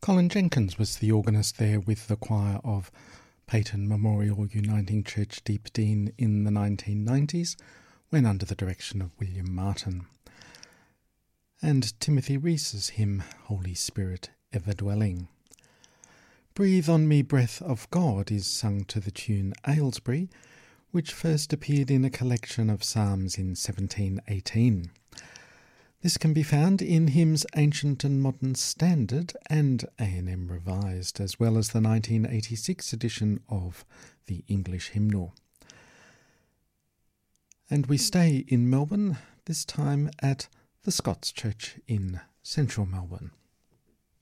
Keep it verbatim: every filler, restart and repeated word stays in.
Colin Jenkins was the organist there with the choir of Peyton Memorial Uniting Church Deepdene in the nineteen nineties, when under the direction of William Martin. And Timothy Rees's hymn, Holy Spirit Ever Dwelling. Breathe on Me, Breath of God is sung to the tune Aylesbury, which first appeared in a collection of psalms in seventeen eighteen. This can be found in Hymns Ancient and Modern Standard and A and M Revised, as well as the nineteen eighty-six edition of the English Hymnal. And we stay in Melbourne, this time at the Scots Church in central Melbourne.